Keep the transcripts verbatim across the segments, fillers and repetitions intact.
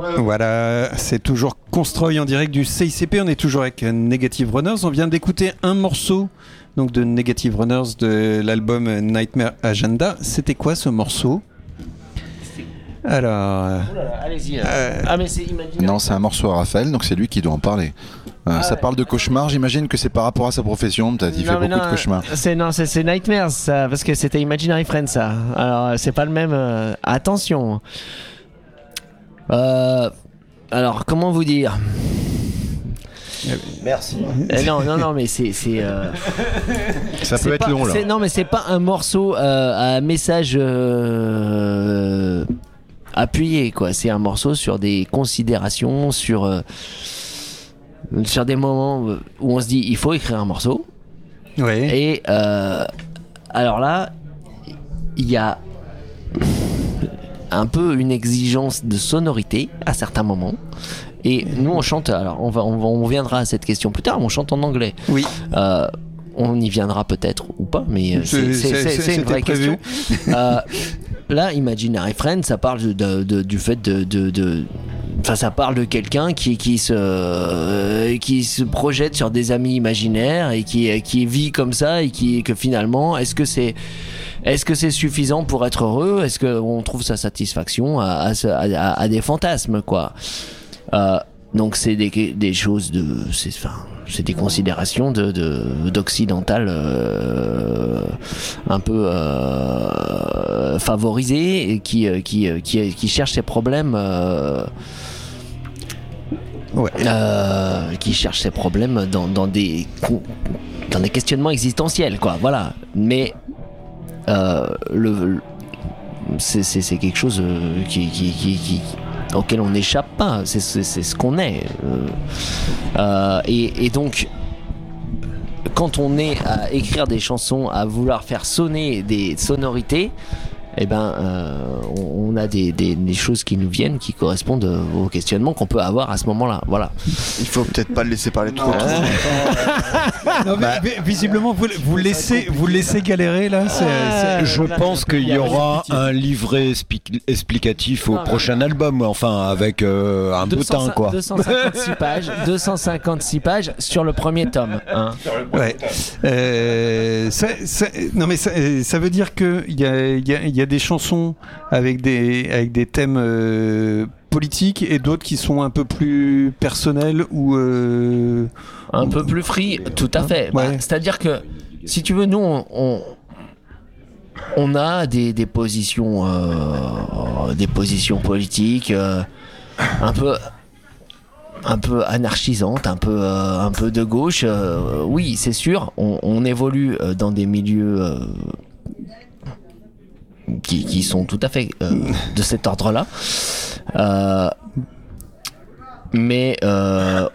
Voilà, c'est toujours Constroy en direct du C I C P. On est toujours avec Negative Runners. On vient d'écouter un morceau donc de Negative Runners de l'album Nightmare Agenda. C'était quoi ce morceau ? Alors, oh là là, allez-y. Euh... Ah mais c'est imaginaire. Non, c'est un morceau à Raphaël, donc c'est lui qui doit en parler. Euh, ah ça ouais. Parle de cauchemar, j'imagine que c'est par rapport à sa profession, peut-être il non, fait beaucoup non, de cauchemars. C'est, non, c'est, c'est Nightmares, ça, parce que c'était Imaginary Friends, ça. Alors, c'est pas le même. Euh, attention. Euh, alors, comment vous dire ? Merci. Euh, non, non, non, mais c'est. c'est euh, ça c'est peut pas, être long, là. C'est, non, mais c'est pas un morceau euh, à message euh, appuyé, quoi. C'est un morceau sur des considérations, sur, euh, sur des moments où on se dit il faut écrire un morceau. Oui. Et euh, alors là, il y a un peu une exigence de sonorité à certains moments. Et nous on chante, alors on, va, on, va, on viendra à cette question plus tard, mais on chante en anglais. Oui. Euh, on y viendra peut-être ou pas, mais c'est, c'est, c'est, c'est, c'est une vraie prévu. question. Euh, là, Imaginary Friend, ça parle de, de, du fait de... de, de Enfin, ça parle de quelqu'un qui, qui, se, euh, qui se projette sur des amis imaginaires et qui, qui vit comme ça et qui, que finalement, est-ce que c'est, est-ce que c'est suffisant pour être heureux ? Est-ce qu'on trouve sa satisfaction à, à, à, à des fantasmes, quoi ? Euh, donc c'est des, des choses de, c'est, enfin, c'est des considérations de, de d'occidentales euh, un peu euh, favorisées et qui qui qui qui cherchent ces problèmes. Euh, ouais. euh, qui cherchent ces problèmes dans dans des dans des questionnements existentiels, quoi. Voilà. Mais euh, le, le c'est, c'est c'est quelque chose qui qui qui, qui auquel on n'échappe pas, c'est, c'est, c'est ce qu'on est. Euh, et, et donc, quand on est à écrire des chansons, à vouloir faire sonner des sonorités, eh ben, euh, on, on a des, des, des choses qui nous viennent, qui correspondent aux questionnements qu'on peut avoir à ce moment-là. Voilà. Il faut peut-être pas le laisser parler trop longtemps. Non, mais, mais, visiblement, vous, vous laissez, vous laissez galérer là. C'est, c'est... Je pense qu'il y aura un livret expli- explicatif au non, prochain non. album, enfin avec euh, un deux cents, boutin, quoi. deux cent cinquante-six pages, deux cent cinquante-six pages sur le premier tome. Hein. Ouais. Euh, ça, ça, non mais ça, ça veut dire que il y a, il y a, il y a des chansons avec des avec des thèmes euh, politiques et d'autres qui sont un peu plus personnels ou euh, un peu plus free, tout à fait. Ouais. Bah, c'est-à-dire que si tu veux, nous on, on, on a des, des positions euh, des positions politiques euh, un peu un peu anarchisantes, un peu euh, un peu de gauche. Euh, oui, c'est sûr. On, on évolue dans des milieux euh, Qui, qui sont tout à fait euh, de cet ordre-là. Euh, mais euh,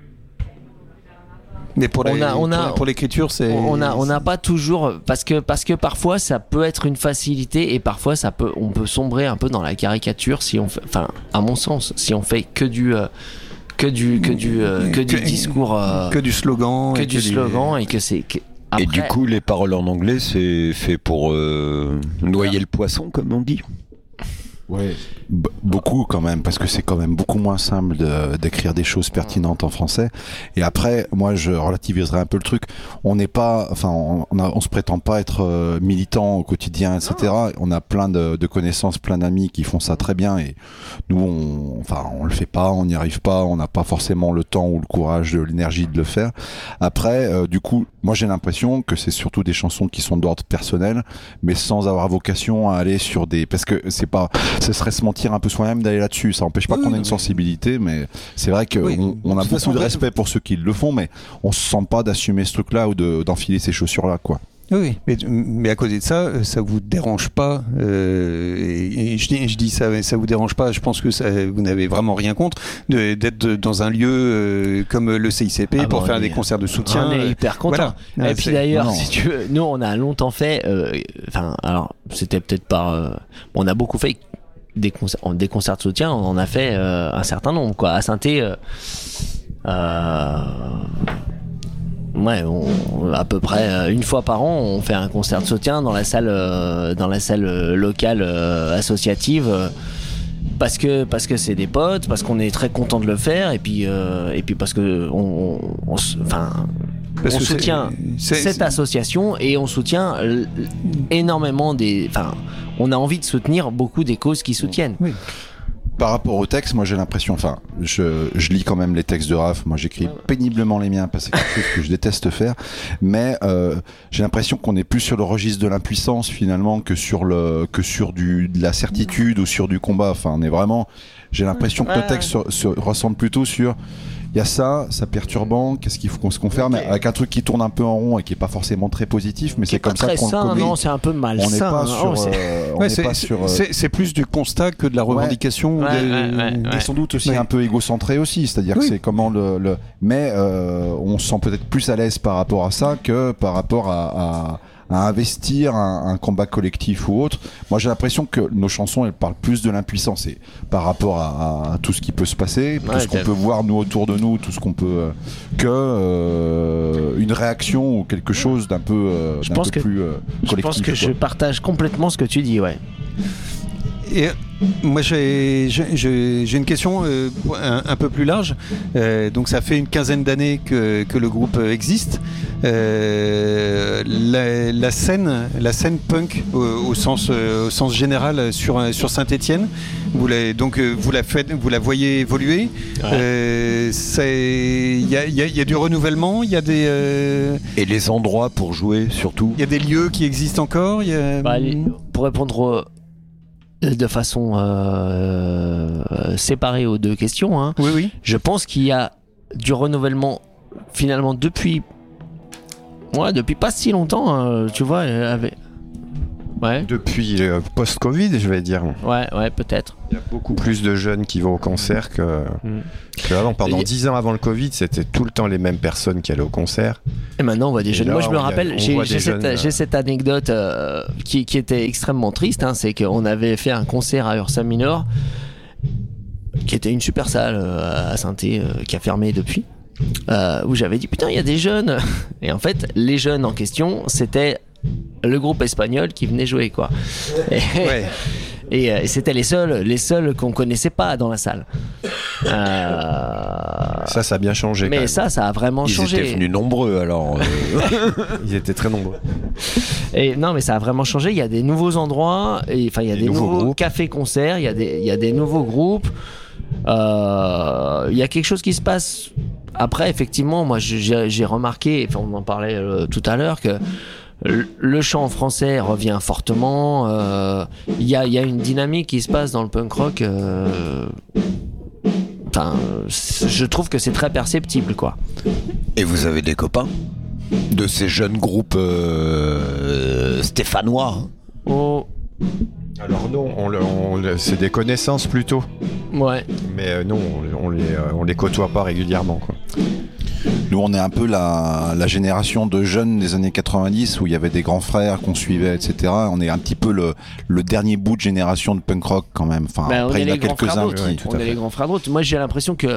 mais pour, on les, a, on a, pour, pour l'écriture, c'est on a on n'a pas toujours parce que parce que parfois ça peut être une facilité et parfois ça peut on peut sombrer un peu dans la caricature si on fait, enfin à mon sens si on fait que du euh, que du que du euh, que du discours euh, que du slogan que et du que slogan du... et que c'est que, Après... Et du coup, les paroles en anglais, c'est fait pour euh, noyer le poisson, comme on dit. Ouais, B- beaucoup quand même, parce que c'est quand même beaucoup moins simple de, d'écrire des choses pertinentes en français. Et après, moi, je relativiserai un peu le truc. On n'est pas, enfin, on, on, a, on se prétend pas être euh, militant au quotidien, et cetera. On a plein de, de connaissances, plein d'amis qui font ça très bien. Et nous, on, enfin, on le fait pas, on n'y arrive pas, on n'a pas forcément le temps ou le courage, l'énergie de le faire. Après, euh, du coup, moi, j'ai l'impression que c'est surtout des chansons qui sont d'ordre personnel, mais sans avoir vocation à aller sur des, parce que c'est pas ce serait se mentir un peu soi-même d'aller là-dessus. Ça n'empêche pas oui, qu'on ait une sensibilité, mais c'est vrai qu'on oui, on a beaucoup façon, de respect pour ceux qui le font, mais on se sent pas d'assumer ce truc-là ou de, d'enfiler ces chaussures-là, quoi. Oui, mais, mais à côté de ça, ça vous dérange pas euh, et, et je dis, je dis ça, ça vous dérange pas. Je pense que ça, vous n'avez vraiment rien contre de, d'être dans un lieu euh, comme le C I C P ah pour bon, faire des concerts de soutien. On est hyper content. Voilà. Et puis d'ailleurs, non. si tu veux, nous on a longtemps fait. Enfin, euh, alors c'était peut-être par. Euh, on a beaucoup fait des concerts, des concerts de soutien. On en a fait euh, un certain nombre, quoi. À Saint-Thé. Euh, euh, Ouais, on, à peu près une fois par an, on fait un concert de soutien dans la salle, euh, dans la salle locale euh, associative. parce que parce que c'est des potes, parce qu'on est très content de le faire, et puis euh, et puis parce que on, on, enfin. On soutient c'est, c'est, cette c'est... association et on soutient l- énormément des. Enfin, on a envie de soutenir beaucoup des causes qui soutiennent. Oui. Par rapport au texte, moi j'ai l'impression, enfin, je, je lis quand même les textes de Raph, moi j'écris péniblement les miens parce que c'est quelque chose que je déteste faire, mais euh, j'ai l'impression qu'on est plus sur le registre de l'impuissance finalement que sur le que sur du de la certitude ou sur du combat. Enfin, on est vraiment, j'ai l'impression que nos textes se, se ressemblent plutôt sur il y a ça, ça perturbant, qu'est-ce qu'il faut qu'on se confère, okay. mais avec un truc qui tourne un peu en rond et qui est pas forcément très positif, mais qui c'est comme ça qu'on sain, le non, c'est un peu malsain. On n'est pas sur, oh, c'est... Euh, on ouais, n'est c'est, pas sur. Euh... C'est, c'est plus du constat que de la revendication. Ouais. Des... Ouais, ouais, ouais, et sans doute aussi ouais. un peu égocentré aussi, c'est-à-dire oui. que c'est comment le, le... mais euh, on se sent peut-être plus à l'aise par rapport à ça que par rapport à, à... à investir un, un combat collectif ou autre. Moi j'ai l'impression que nos chansons elles parlent plus de l'impuissance et par rapport à, à tout ce qui peut se passer, ouais, tout ce qu'on peut voir nous autour de nous, tout ce qu'on peut euh, que euh, une réaction ou quelque chose d'un peu, euh, je d'un pense peu que, plus euh, collectif. Je pense que quoi. Je partage complètement ce que tu dis, ouais. Et moi j'ai, j'ai, j'ai une question euh, un, un peu plus large. Euh, donc ça fait une quinzaine d'années que, que le groupe existe. Euh, la, la scène, la scène punk au, au sens, au sens général sur sur Saint-Étienne. Vous la, donc vous la faites, vous la voyez évoluer. Ouais. Euh, il y a, y, a, y a du renouvellement, il y a des euh, et les endroits pour jouer surtout. Il y a des lieux qui existent encore. Y a... bah, pour répondre au... de façon euh, séparée aux deux questions, hein. Oui, oui. Je pense qu'il y a du renouvellement finalement depuis, ouais, depuis pas si longtemps, hein, tu vois. Avec... Ouais. Depuis euh, post-Covid, je vais dire. Ouais, ouais, peut-être. Il y a beaucoup plus de jeunes qui vont au concert que, mmh. que avant. Pendant dix ans avant le Covid, c'était tout le temps les mêmes personnes qui allaient au concert. Et maintenant, on voit des Et jeunes. là, Moi, je me a, rappelle, j'ai, j'ai, cette, jeunes, j'ai cette anecdote euh, qui, qui était extrêmement triste. Hein, c'est qu'on avait fait un concert à Ursa Minor, qui était une super salle euh, à Saint-Étienne, euh, qui a fermé depuis. Euh, où j'avais dit putain, il y a des jeunes. Et en fait, les jeunes en question, c'était le groupe espagnol qui venait jouer, quoi. Et, ouais. et, et c'était les seuls, les seuls qu'on connaissait pas dans la salle. Euh... Ça, ça a bien changé. Mais ça, ça a vraiment Ils changé. Ils étaient venus nombreux, alors. Ils étaient très nombreux. Et non, mais ça a vraiment changé. Il y a des nouveaux endroits, et enfin, il y a des, des nouveaux, nouveaux cafés-concerts, il y a des, il y a des nouveaux groupes. Euh, il y a quelque chose qui se passe. Après, effectivement, moi, j'ai, j'ai remarqué, enfin, on en parlait euh, tout à l'heure, que le chant français revient fortement. Euh, il y a, y a une dynamique qui se passe dans le punk rock. Euh, enfin, je trouve que c'est très perceptible, quoi. Et vous avez des copains de ces jeunes groupes euh, stéphanois? Oh. Alors non, on, on, c'est des connaissances plutôt. Ouais. Mais euh, non, on, on les, on les côtoie pas régulièrement, quoi. Nous, on est un peu la, la génération de jeunes des années quatre-vingt-dix où il y avait des grands frères qu'on suivait, et cetera. On est un petit peu le, le dernier bout de génération de punk rock quand même. Enfin, ben, après, il y a quelques-uns qui... Ouais, on est les grands frères d'autres. Moi, j'ai l'impression que...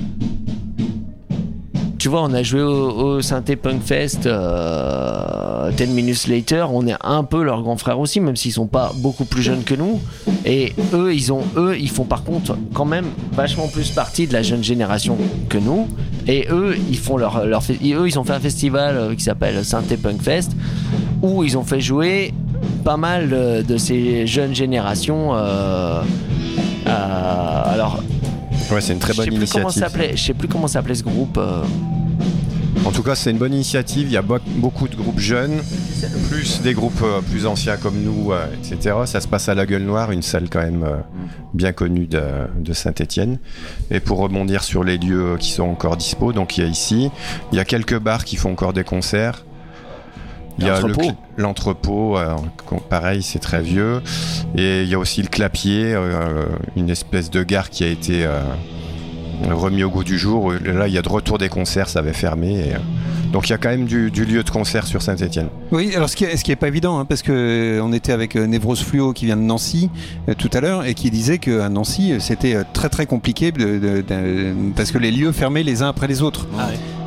Tu vois, on a joué au, au Synthé Punk Fest euh, Ten Minutes Later. On est un peu leurs grands frères aussi, même s'ils sont pas beaucoup plus jeunes que nous. Et eux, ils ont, eux, ils font par contre quand même vachement plus partie de la jeune génération que nous. Et eux, ils font leur, leur eux, ils ont fait un festival qui s'appelle Synthé Punk Fest, où ils ont fait jouer pas mal de, de ces jeunes générations. Euh, euh, alors. Ouais, c'est une très bonne je initiative. Je sais plus comment s'appelait ce groupe. Euh... En tout cas, c'est une bonne initiative. Il y a beaucoup de groupes jeunes, plus des groupes euh, plus anciens comme nous, euh, et cetera. Ça se passe à la Gueule Noire, une salle quand même euh, bien connue de, de Saint-Étienne. Et pour rebondir sur les lieux qui sont encore dispo, donc il y a ici, il y a quelques bars qui font encore des concerts. Il y a l'entrepôt, le, l'entrepôt euh, pareil, c'est très vieux. Et il y a aussi le Clapier, euh, une espèce de gare qui a été euh, remis au goût du jour. Là, il y a de retour des concerts, ça avait fermé. Et, euh, donc il y a quand même du, du lieu de concert sur Saint-Étienne. Oui, alors ce qui est, ce qui est pas évident, hein, parce que euh, on était avec euh, Névrose Fluo qui vient de Nancy euh, tout à l'heure et qui disait qu'à Nancy c'était euh, très très compliqué de, de, de, parce que les lieux fermaient les uns après les autres. Ah ouais.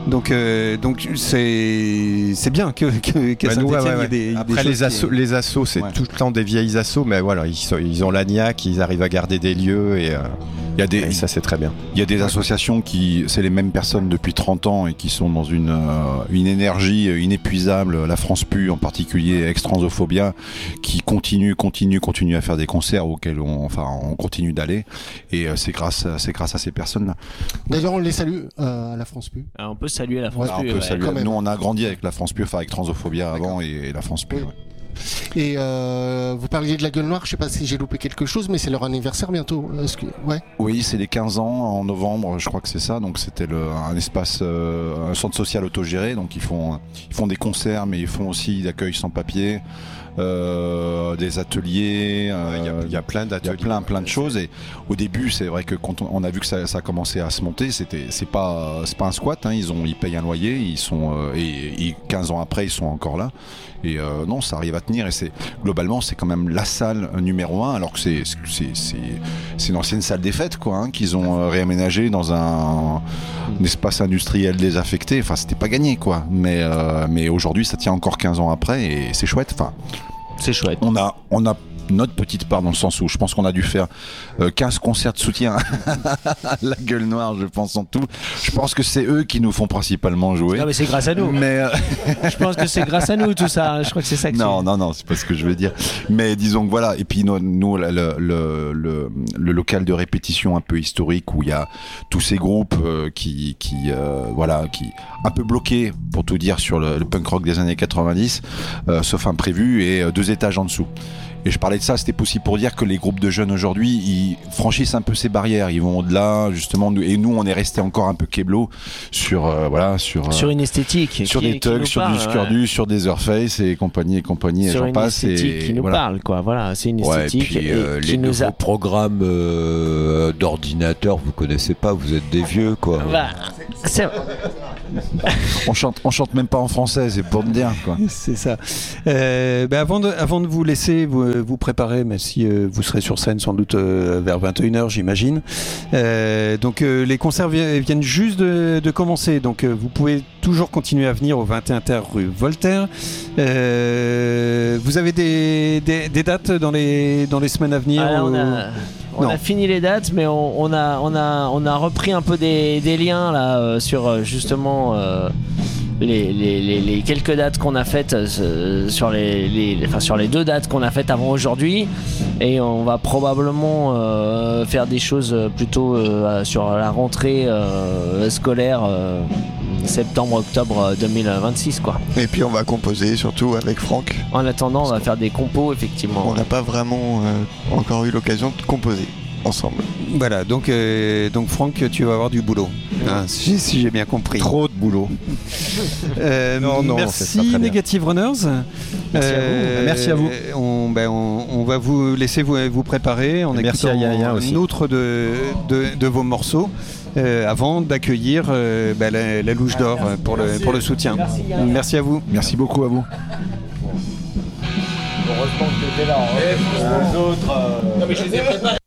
Donc, euh, donc c'est c'est bien que que qu'à Bah, nous, Saint-Étienne ouais, ouais, il y ait des, Après des les choses assos, qui- les assos, c'est Ouais. tout le temps des vieilles assos, mais voilà, ils, sont- ils ont l'agnac, ils arrivent à garder des lieux et, euh, Il y a des, et ça c'est très bien. il y a des associations qui, c'est les mêmes personnes depuis trente ans et qui sont dans une, euh, une énergie inépuisable. La France Pu en particulier, Ex-Transophobia, qui continue, continue, continue à faire des concerts auxquels on, enfin, on continue d'aller. Et euh, c'est grâce, à- c'est grâce à ces personnes-là. D'ailleurs, on les salue euh, à la France Pu. Alors, on peut saluer la France. Alors, on Pu, peut ouais. saluer. quand même. Nous, on a grandi avec la France Pu, enfin avec Transophobia avant et, et la France Pu. Oui. ouais. Et euh, vous parliez de la Gueule Noire, je sais pas si j'ai loupé quelque chose, mais c'est leur anniversaire bientôt. Est-ce que... Ouais. Oui, c'est les quinze ans en novembre, je crois que c'est ça. Donc c'était le, un espace, euh, un centre social autogéré. Donc ils font, ils font des concerts, mais ils font aussi d'accueil sans papier, euh, des ateliers. euh, Il y a- il y a plein il y a d'ateliers. plein, plein de choses. Et au début, c'est vrai que quand on, on a vu que ça, ça a commencé à se monter, c'était, c'est pas, c'est pas un squat. Hein, ils ont, ils payent un loyer. Ils sont, euh, et, et quinze ans après, ils sont encore là. Et euh, non, ça arrive à tenir. Et c'est globalement, c'est quand même la salle numéro un, alors que c'est c'est c'est c'est une ancienne salle des fêtes, quoi, hein, qu'ils ont euh, réaménagé dans un, un espace industriel désaffecté. Enfin, c'était pas gagné, quoi. Mais euh, mais aujourd'hui, ça tient encore quinze ans après, et c'est chouette. Enfin, C'est chouette. on a on a notre petite part dans le sens où je pense qu'on a dû faire euh, quinze concerts de soutien à la Gueule Noire, je pense en tout. Je pense que c'est eux qui nous font principalement jouer. Non mais c'est grâce à nous. Mais euh, Je pense que c'est grâce à nous tout ça. Je crois que c'est ça que non, tu- non, non, c'est pas ce que je veux dire. Mais disons que voilà, et puis nous, nous le, le, le, le, le local de répétition un peu historique où il y a tous ces groupes euh, qui, qui euh, voilà, qui un peu bloqués pour tout dire sur le, le punk rock des années quatre-vingt-dix, euh, sauf imprévu, et euh, deux étages en dessous. Et je parlais de ça, c'était possible pour dire que les groupes de jeunes aujourd'hui, ils franchissent un peu ces barrières, ils vont au-delà, justement, nous- et nous, on est resté encore un peu keblo sur, euh, voilà, sur, euh, sur une esthétique sur qui- des qui thugs, nous sur parle, du Scurdu, ouais. sur des Earthface et compagnie et compagnie, et Sur j'en une passe. esthétique Et qui nous voilà. parle quoi. Voilà, c'est une Ouais, et esthétique puis et euh, qui les nous nouveaux a. programmes euh, d'ordinateur, vous connaissez pas, vous êtes des vieux quoi. Bah, c'est- On chante, on chante même pas en français, c'est pour te dire, quoi. C'est ça. Euh, ben avant, de, avant de vous laisser vous, vous préparer, même si euh, vous serez sur scène sans doute euh, vers vingt et une heures, j'imagine. Euh, donc euh, les concerts vi- viennent juste de, de commencer. Donc euh, vous pouvez toujours continuer à venir au vingt et un Terre rue Voltaire. Euh, vous avez des, des, des dates dans les, dans les semaines à venir Ah, là, on ou- a, on Non. a fini les dates, mais on, on a, on, a, on a repris un peu des, des liens là euh, sur euh, justement euh, les, les, les, les quelques dates qu'on a faites euh, sur les, les, enfin, sur les deux dates qu'on a faites avant aujourd'hui, et on va probablement euh, faire des choses plutôt euh, sur la rentrée euh, scolaire euh, septembre-octobre deux mille vingt-six quoi. Et puis on va composer surtout avec Franck. En attendant, on va faire des compos effectivement. On n'a pas vraiment euh, encore eu l'occasion de composer ensemble. Voilà, donc, euh, donc Franck, tu vas avoir du boulot, hein, si, si j'ai bien compris. Trop de boulot. Euh, Non, non, c'est merci pas très bien. Negative Runners. Merci à vous. Merci à vous. On, ben, on, on va vous laisser vous, vous préparer en Et merci écoutant à Yaya un aussi. autre de, de, de vos morceaux euh, avant d'accueillir euh, ben, la, la Louche d'Or euh, pour le, pour le soutien. Merci à vous. Merci beaucoup à vous. Heureusement que tu étais là.